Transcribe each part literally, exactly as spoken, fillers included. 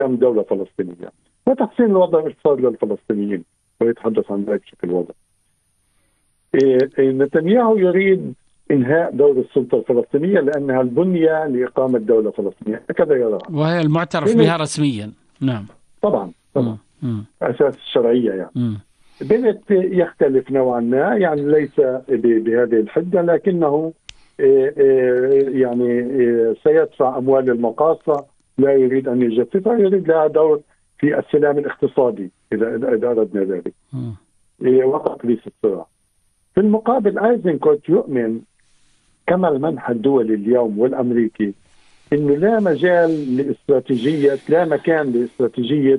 دولة فلسطينية وتحسين الوضع الاقتصادي للفلسطينيين، ويتحدث عن ذلك بشكل واضح. نتنياهو يريد إنهاء دور السلطة الفلسطينية لأنها البنية لإقامة دولة فلسطينية، هكذا يراها، وهي المعترف بها رسميا. نعم طبعا طبعا م. أساس الشرعية يعني. م. بنت يختلف نوعا ما، يعني ليس بهذه الحدة، لكنه يعني سيدفع أموال المقاصة، لا يريد أن يجففها، يريد لها دور في السلام الاقتصادي إذا إذا أردنا ذلك وتقليص الصراع. في المقابل ايزنكوت يؤمن كما المنح الدولي اليوم والأمريكي إنه لا مجال لاستراتيجية، لا مكان لاستراتيجية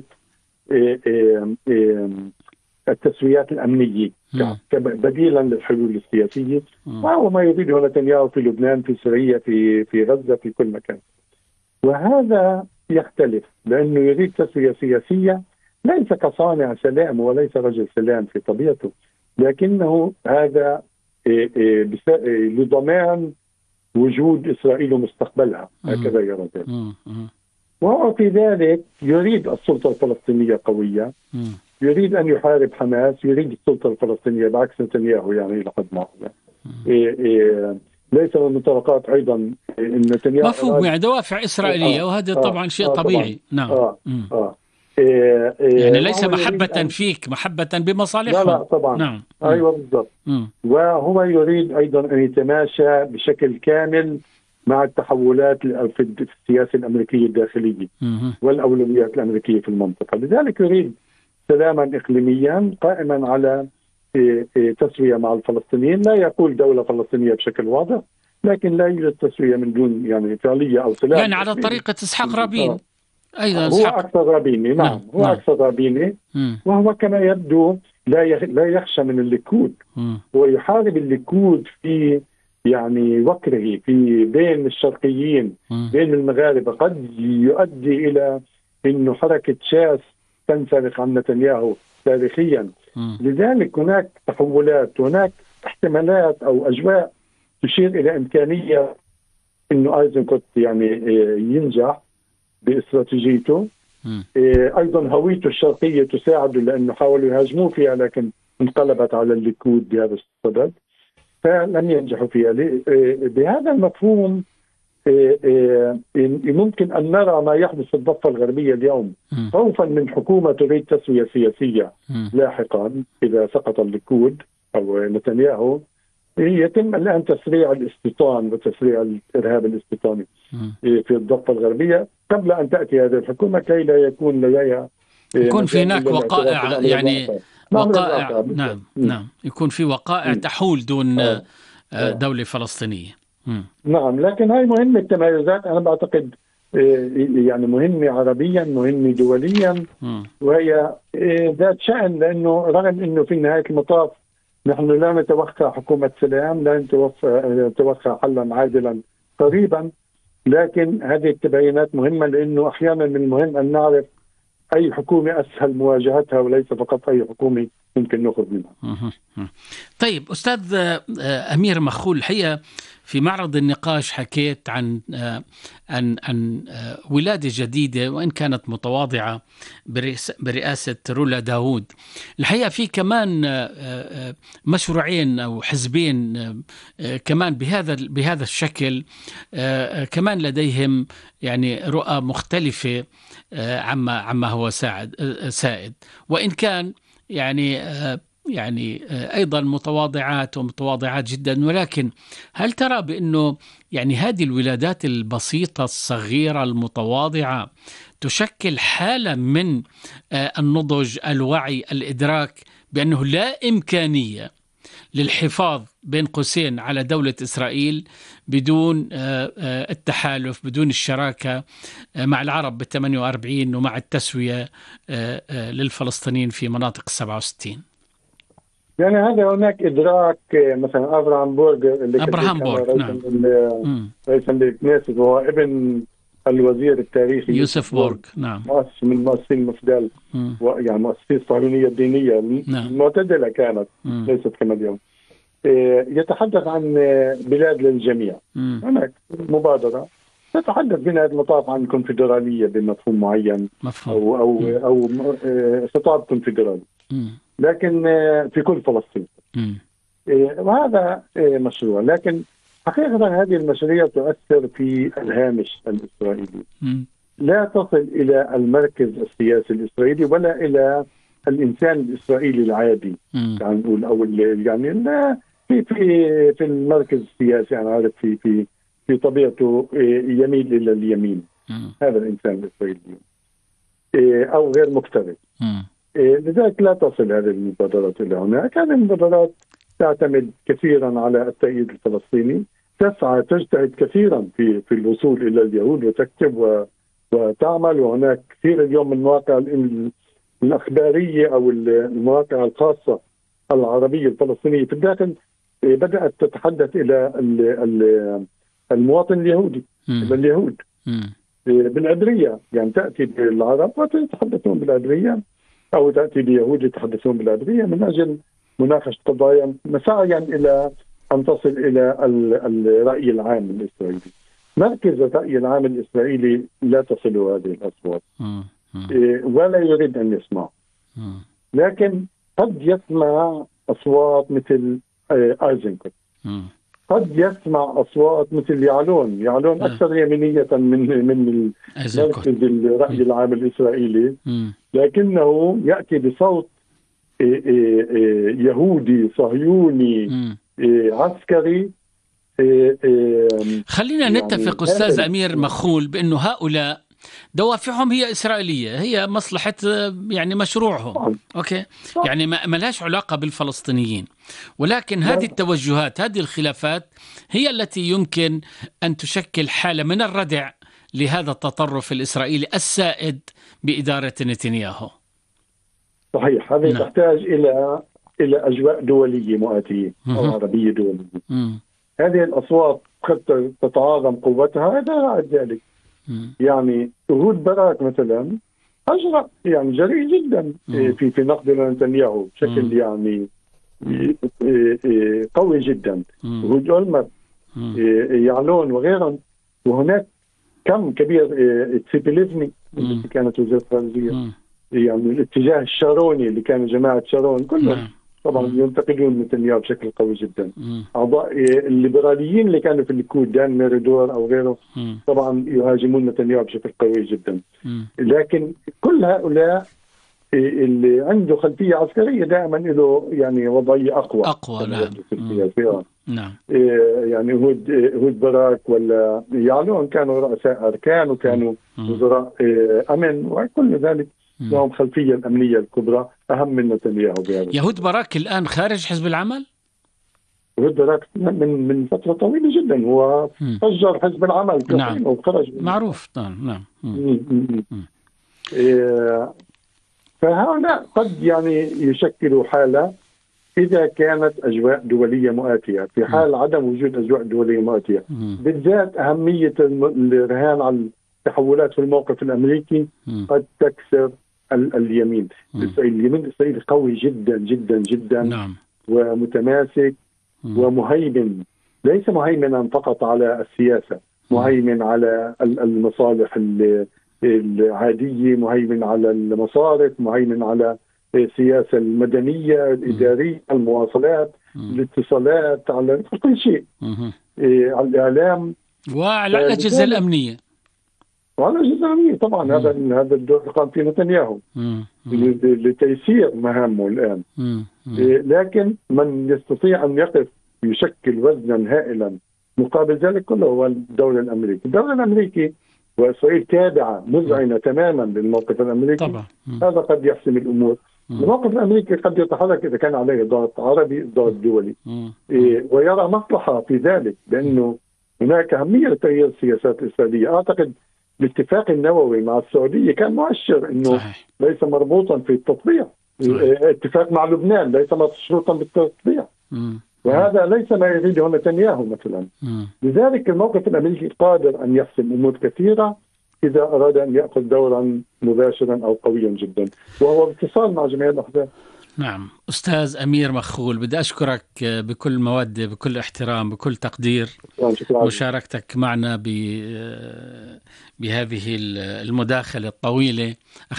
التسويات الأمنية بديلا للحلول السياسية، وهو ما يريده نتنياهو في لبنان، في سوريا، في في غزة، في كل مكان. وهذا يختلف لأنه يريد تسوية سياسية، ليس كصانع سلام وليس رجل سلام في طبيعته، لكنه هذا لضمان وجود إسرائيل ومستقبلها، هكذا يرى ذلك. وهو في ذلك يريد السلطة الفلسطينية قوية، يريد أن يحارب حماس، يريد السلطة الفلسطينية بعكس نتنياهو يعني إلى حد ما. إيه إيه ليس من المنطلقات أيضا إن نتنياهو مفهوم يعني دوافع إسرائيلية، آه وهذا آه طبعا شيء آه طبيعي. طبعاً. نعم آه آه إيه إيه يعني ليس محبة أن... فيك، محبة بمصالحهم. لا لا طبعا. نعم. أيوة بالضبط. وهو يريد أيضا أن يتماشى بشكل كامل مع التحولات في السياسة الأمريكية الداخلية مم. والأولويات الأمريكية في المنطقة، لذلك يريد سلاما إقليميا قائما على تسوية مع الفلسطينيين. لا يقول دولة فلسطينية بشكل واضح، لكن لا يوجد تسوية من دون يعني فعلية أو سلام، يعني على طريقة إسحاق رابين. أيضا هو إسحاق. أكثر رابيني. نعم, نعم. هو نعم. أكثر رابيني. مم. وهو كما يبدو لا لا يخشى من الليكود، هو يحارب الليكود في يعني وكره في بين الشرقيين، مم. بين المغاربة، قد يؤدي إلى إنه حركة شاس تنسلخ عن نتنياهو تاريخيا. مم. لذلك هناك تحولات، هناك احتمالات أو أجواء تشير إلى إمكانية إنه ايزنكوت يعني ينجح باستراتيجيته. أيضا هويته الشرقية تساعده، لأنه حاولوا يهاجموه فيها لكن انقلبت على الليكود بهذا الصدد، فلم ينجحوا فيها. بهذا المفهوم ممكن أن نرى ما يحدث في الضفة الغربية اليوم، خوفا من حكومة تريد تسوية سياسية لاحقا إذا سقط الليكود أو نتنياهو، يتم الآن تسريع الاستيطان وتسريع الإرهاب الاستيطاني في الضفة الغربية قبل أن تأتي هذه الحكومة، كي لا يكون لديها يكون في هناك وقائع يعني وقائع. نعم نعم يكون في وقائع تحول دون دولة فلسطينية. مم. نعم، لكن هاي مهمة التميزات أنا بعتقد يعني مهمة عربيا، مهمة دوليا، مم. وهي ذات شأن، لأنه رغم أنه في نهاية المطاف نحن لا نتوقع حكومة سلام، لا نتوقع حلا عادلا قريبا، لكن هذه التباينات مهمة، لأنه أحيانا من المهم أن نعرف أي حكومة أسهل مواجهتها وليس فقط أي حكومة ممكن نأخذ منها. طيب أستاذ أمير مخول، الحقيقة في معرض النقاش حكيت عن عن عن ولادة جديدة وإن كانت متواضعة برئاسة رولا داوود. الحقيقة في كمان مشروعين أو حزبين كمان بهذا بهذا الشكل، كمان لديهم يعني رؤى مختلفة عما عما هو ساعد سائد، وإن كان يعني يعني أيضا متواضعات ومتواضعات جدا. ولكن هل ترى بأنه يعني هذه الولادات البسيطة الصغيرة المتواضعة تشكل حالة من النضج، الوعي، الإدراك بأنه لا إمكانية للحفاظ بين قوسين على دولة إسرائيل بدون التحالف، بدون الشراكة مع العرب بالثمانية وأربعين ومع التسوية للفلسطينيين في مناطق السبعة وستين؟ يعني هذا هناك إدراك. مثلا أبراهام بورغ اللي أبراهام بورغ نعم رئيس الكنيست وهو ابن الوزير التاريخي يوسف بورغ، نعم مؤسس من مؤسسين المفدال، يعني مؤسسين الصهيونية الدينية المعتدلة كانت، مم. ليست كما اليوم. يتحدث عن بلاد للجميع. مم. هناك مبادرة تتحدث بنهاية المطاف عن كونفدرالية بمفهوم معين، مفهوم. أو أو م. أو خطاب كونفدرالي، لكن في كل فلسطين. م. وهذا مشروع، لكن حقيقة هذه المشاريع تؤثر في الهامش الإسرائيلي، م. لا تصل إلى المركز السياسي الإسرائيلي ولا إلى الإنسان الإسرائيلي العادي، يعني نقول أو يعني لا في في في المركز السياسي، أنا عارف في في في طبيعته يميل إلى اليمين، م. هذا الإنسان الإسرائيلي أو غير مكترث، لذلك لا تصل هذه المبادرات إلى هناك. هذه المبادرات تعتمد كثيرا على التأييد الفلسطيني، تسعى تجتهد كثيرا في في الوصول إلى اليهود وتكتب و وتعمل، وهناك كثير اليوم من المواقع الأخبارية أو المواقع الخاصة العربية الفلسطينية في الداخل بدأت تتحدث إلى المواطن اليهودي، إلى اليهود بالعبرية، يعني تأتي بالعرب وتتحدثون بالعبرية، أو تأتي بيهود يتحدثون بالعبرية من أجل مناقشة قضايا مساعيا إلى أن تصل إلى الرأي العام الإسرائيلي. مركز الرأي العام الإسرائيلي لا تصل هذه الأصوات ولا يريد أن يسمع، لكن قد يسمع أصوات مثل آيزنكوت، قد يسمع أصوات مثل يعلون يعلون أكثر يمينية من من مركز الرأي العام الإسرائيلي، لكنه يأتي بصوت يهودي صهيوني عسكري. خلينا نتفق يعني أستاذ أمير مخول بأنه هؤلاء دوافعهم هي إسرائيلية، هي مصلحة يعني مشروعهم، أوكي، يعني ما لهاش علاقة بالفلسطينيين، ولكن هذه التوجهات، هذه الخلافات هي التي يمكن أن تشكل حالة من الردع لهذا التطرف الإسرائيلي السائد بإدارة نتنياهو. صحيح، هذه نعم. تحتاج إلى إلى أجواء دولية مؤاتية أو عربية دولية. مم. هذه الأصوات قد تتعاظم قوتها، هذا رأى ذلك. مم. يعني أهود باراك مثلا أجرأ، يعني جريء جدا مم. في في نقد نتنياهو بشكل مم. يعني قوي جدا. أهود أولمرت، يعلون وغيرهم، وهناك كم كبير تسيبي ليفني التي كانت وزيرة خارجية، يعني الاتجاه الشاروني اللي كان جماعة شارون كلهم مم. طبعا مم. ينتقدون نتنياهو بشكل قوي جدا. مم. أعضاء الليبراليين اللي كانوا في الليكود، دان ميريدور أو غيره، مم. طبعا يهاجمون نتنياهو بشكل قوي جدا. مم. لكن كل هؤلاء اللي عنده خلفية عسكرية دائما له يعني وضعية أقوى أقوى نعم. نعم. يعني هود هود باراك ولا يعلون كانوا رؤساء أركان وكانوا وزراء أمن، وكل ذلك لهم خلفية الأمنية الكبرى أهم من نتنياهو. يهود باراك الآن خارج حزب العمل؟ يهود باراك من من فترة طويلة جدا هو فجر حزب العمل نعم. وخرج معروف نعم نعم. إيه فهؤلاء قد يعني يشكلوا حالة إذا كانت أجواء دولية مؤاتية. في حال عدم وجود أجواء دولية مؤاتية، بالذات أهمية الرهان على التحولات في الموقف الأمريكي قد تكسر اليمين. اليمين الإسرائيلي قوي جدا جدا جدا نعم. ومتماسك مم. ومهيمن، ليس مهيمنا فقط على السياسة، مهيمن على المصالح العادية، مهيمن على المصارف، مهيمن على السياسة المدنية الإدارية، المواصلات، مم. الاتصالات، على كل شيء، إيه على الإعلام وعلى الأجهزة الأمنية وعلى الأجهزة الأمنية طبعا. مم. هذا هذا الدور قام فيه نتنياهو لتيسير مهامه الآن. مم. مم. إيه لكن من يستطيع أن يقف يشكل وزنا هائلا مقابل ذلك كله هو الدولة الأمريكية. الدولة الأمريكية وإسرائيل تابعة مذعنة تماما للموقف الأمريكي طبعا. هذا قد يحسم الأمور. مم. الموقف الأمريكي قد يتحرك إذا كان عليه ضغط عربي، ضغط دولي، إيه ويرى مصلحة في ذلك، لأنه هناك أهمية لتغيير السياسات الإسرائيلية. أعتقد الاتفاق النووي مع السعودية كان مؤشر أنه صحيح. ليس مربوطا في التطبيع. اتفاق مع لبنان ليس مشروطا بالتطبيع، وهذا ليس ما يريده نتنياهو مثلا. مم. لذلك الموقف الأمريكي قادر أن يحسم أمور كثيرة إذا أراد أن يأخذ دورا مباشرا أو قويا جدا، وهو باتصال مع جميع الأحزاب. نعم. أستاذ أمير مخول، بدي أشكرك بكل مودة، بكل احترام، بكل تقدير مشاركتك معنا بهذه المداخلة الطويلة.